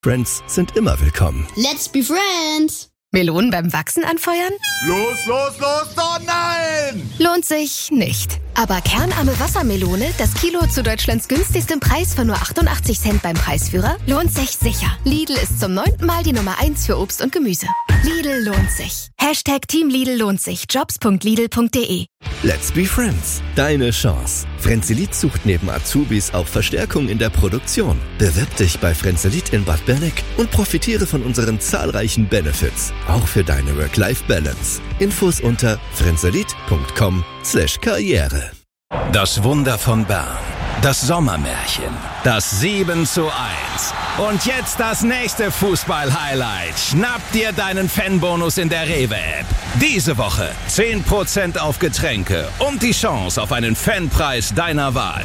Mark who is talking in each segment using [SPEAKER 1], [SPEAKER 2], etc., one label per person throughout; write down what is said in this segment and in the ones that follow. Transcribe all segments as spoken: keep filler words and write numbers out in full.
[SPEAKER 1] Friends sind immer willkommen.
[SPEAKER 2] Let's be friends.
[SPEAKER 3] Melonen beim Wachsen anfeuern?
[SPEAKER 4] Los, los, los, oh nein!
[SPEAKER 3] Lohnt sich nicht. Aber kernarme Wassermelone, das Kilo zu Deutschlands günstigstem Preis von nur achtundachtzig Cent beim Preisführer, lohnt sich sicher. Lidl ist zum neunten Mal die Nummer eins für Obst und Gemüse. Lidl lohnt sich. Hashtag Team Lidl lohnt sich. Jobs punkt lidl punkt de.
[SPEAKER 1] Let's be friends. Deine Chance. Frenzelit sucht neben Azubis auch Verstärkung in der Produktion. Bewirb dich bei Frenzelit in Bad Berneck und profitiere von unseren zahlreichen Benefits. Auch für deine Work-Life-Balance. Infos unter frenzelit punkt com slash karriere.
[SPEAKER 5] Das Wunder von Bern. Das Sommermärchen. Das sieben zu eins. Und jetzt das nächste Fußball-Highlight. Schnapp dir deinen Fanbonus in der Rewe-App. Diese Woche zehn Prozent auf Getränke und die Chance auf einen Fanpreis deiner Wahl.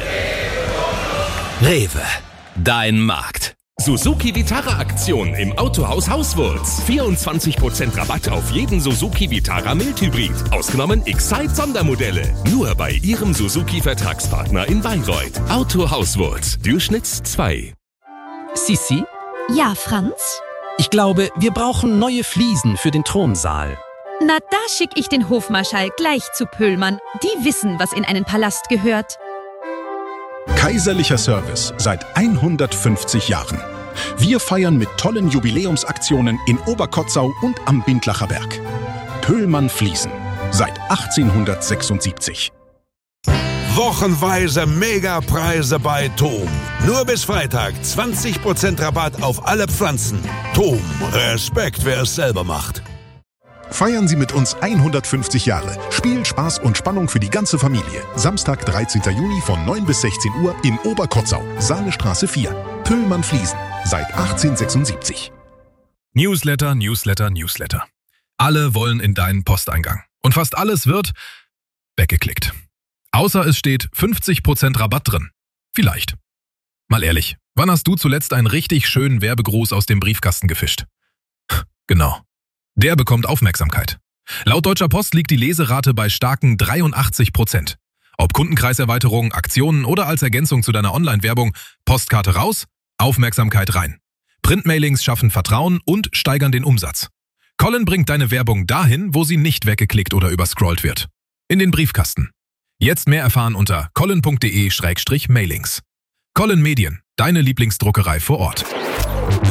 [SPEAKER 5] Rewe. Dein Markt.
[SPEAKER 6] Suzuki Vitara-Aktion im Autohaus Hauswurz. vierundzwanzig Prozent Rabatt auf jeden Suzuki Vitara Mildhybrid. Ausgenommen Excite-Sondermodelle. Nur bei Ihrem Suzuki-Vertragspartner in Bayreuth. Autohaus Wurz. Durchschnitts zwei.
[SPEAKER 7] Sissi?
[SPEAKER 8] Ja, Franz?
[SPEAKER 7] Ich glaube, wir brauchen neue Fliesen für den Thronsaal.
[SPEAKER 8] Na, da schick ich den Hofmarschall gleich zu Pöhlmann. Die wissen, was in einen Palast gehört.
[SPEAKER 9] Kaiserlicher Service seit hundertfünfzig Jahren. Wir feiern mit tollen Jubiläumsaktionen in Oberkotzau und am Bindlacher Berg. Pöhlmann Fliesen. Seit achtzehnhundertsechsundsiebzig.
[SPEAKER 10] Wochenweise Megapreise bei Thom. Nur bis Freitag zwanzig Prozent Rabatt auf alle Pflanzen. Thom, Respekt, wer es selber macht.
[SPEAKER 9] Feiern Sie mit uns hundertfünfzig Jahre. Spiel, Spaß und Spannung für die ganze Familie. Samstag, dreizehnten Juni von neun bis sechzehn Uhr in Oberkotzau. Saalestraße vier. Pöhlmann Fliesen. Seit achtzehnhundertsechsundsiebzig.
[SPEAKER 11] Newsletter, Newsletter, Newsletter. Alle wollen in deinen Posteingang. Und fast alles wird weggeklickt. Außer es steht fünfzig Prozent Rabatt drin. Vielleicht. Mal ehrlich, wann hast du zuletzt einen richtig schönen Werbegruß aus dem Briefkasten gefischt? Genau. Der bekommt Aufmerksamkeit. Laut Deutscher Post liegt die Leserate bei starken dreiundachtzig Prozent. Ob Kundenkreiserweiterung, Aktionen oder als Ergänzung zu deiner Online-Werbung, Postkarte raus, Aufmerksamkeit rein. Printmailings schaffen Vertrauen und steigern den Umsatz. Colin bringt deine Werbung dahin, wo sie nicht weggeklickt oder überscrollt wird. In den Briefkasten. Jetzt mehr erfahren unter colin punkt de slash mailings. Colin Medien, deine Lieblingsdruckerei vor Ort.